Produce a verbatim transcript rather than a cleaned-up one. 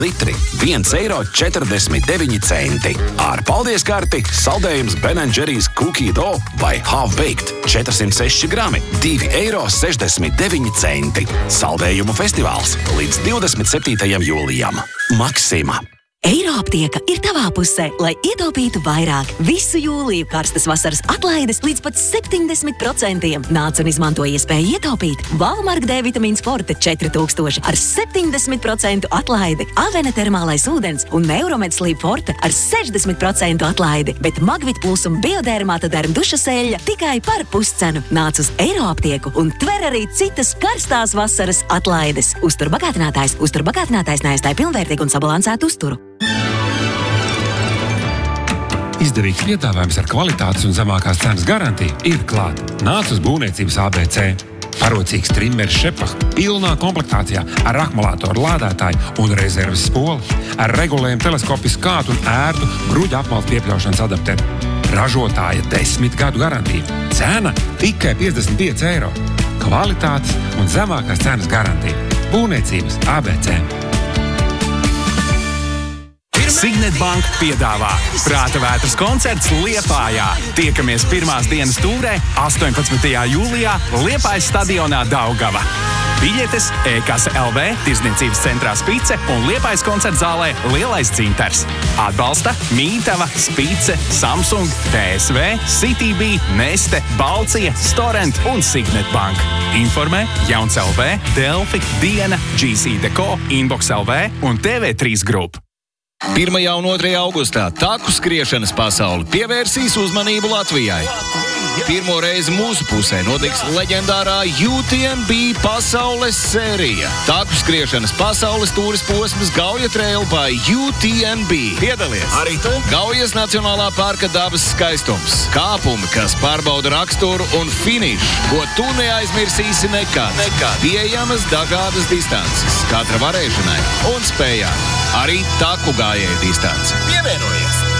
litri viens eiro četrdesmit deviņi centi. Ar paldies karti saldējums Ben and Jerry's Cookie Dough vai Half Baked četrsimt seši grami divi eiro sešdesmit deviņi centi. Saldējumu festivāls līdz divdesmit septītajam jūlijam. Maksima. Eiroaptieka ir tavā pusē, lai ietaupītu vairāk. Visu jūliju karstas vasaras atlaides līdz pat septiņdesmit procentiem. Nāc un izmanto iespēju ietaupīt. Valmark D vitamīns Forte četri tūkstoši ar septiņdesmit procentu atlaidi. Avena termālais ūdens un Neuromed Sleep Forte ar sešdesmit procentu atlaidi. Bet Magvit Plus un Biodermata derm dušas eļļa tikai par puscenu. Nāc uz Eiroaptieku un tver arī citas karstās vasaras atlaides. Uzturbagātinātājs. Uzturbagātinātājs neaizstāj pilnvērtīgu un sabalansētu uzturu. Izdevīgs piedāvājums ar kvalitātes un zemākās cenas garantiju ir klāt. Nāc uz būvniecības A B C. Parocīgs trimmers Šepah pilnā komplektācijā ar akumulātoru lādētāju un rezerves spoli, ar regulējumu teleskopisku kātu un ērtu bruģa apmales piepļaušanas adapteru. Ražotāja desmit gadu garantija. Cena tikai piecdesmit pieci eiro. Kvalitātes un zemākās cenas garantija. Būvniecības A B C. Signet Bank piedāvā Prāta vētras koncerts Liepājā. Tiekamies pirmās dienas tūrē astoņpadsmitajā jūlijā Liepājas stadionā Daugava. Biļetes e-kasa L V, Tirdzniecības centrā Spice un Liepājas koncerta zālē Lielais Dzintars. Atbalsta Mītava, Spice, Samsung, T S V, City B, Neste, Balcija, Storent un Signet Bank. Informē Jauns L V, Delfi, Diena, G C Deco, Inbox L V un T V trīs Group. pirmajā un otrajā augustā taku skriešanas pasauli pievērsīs uzmanību Latvijai. Pirmo reizi mūsu pusē notiks leģendārā U T M B pasaules sērija. Taku skriešanas pasaules tūris posms Gauja Trail by U T M B. Piedalies! Arī tu? Gaujas Nacionālā parka dabas skaistums. Kāpumi, kas pārbauda raksturu un finišu, ko tu neaizmirsīsi nekad. Nekad. Pieejamas dažādas distances, katra varēšanai un spējām. Arī taku gājēju distance. Pievienojies!